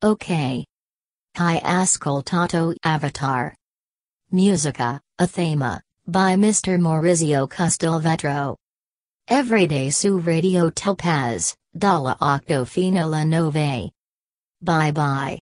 Ok. Hai ascoltato Avatar. Musica, a thema, by Mr. Maurizio Castelvetro. Everyday su Radio Topaz, dalla 8 fino alla 9. Bye bye.